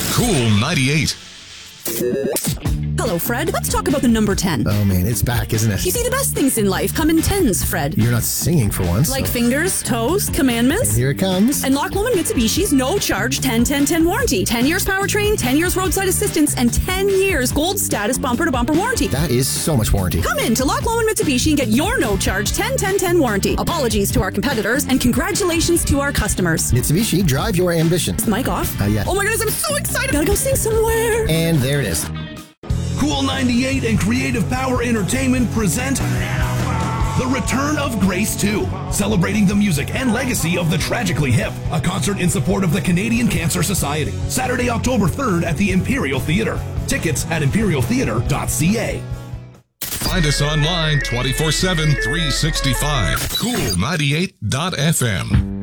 Cool 98. Hello, Fred. Let's talk about the number 10. Oh, man, it's back, isn't it? You see, the best things in life come in tens, Fred. You're not singing for once. Like fingers, toes, commandments. Here it comes. And Loch Lomond Mitsubishi's no-charge 10-10-10 warranty. 10 years powertrain, 10 years roadside assistance, and 10 years gold status bumper-to-bumper warranty. That is so much warranty. Come in to Loch Lomond Mitsubishi and get your no-charge 10-10-10 warranty. Apologies to our competitors, and congratulations to our customers. Mitsubishi, drive your ambition. Is the mic off? Yeah. Oh my goodness, I'm so excited. Gotta go sing somewhere. And there it is. Cool 98 and Creative Power Entertainment present The Return of Grace 2, celebrating the music and legacy of the Tragically Hip, a concert in support of the Canadian Cancer Society. Saturday, October 3rd at the Imperial Theatre. Tickets at imperialtheatre.ca. Find us online 24/7, 365. Cool98.fm.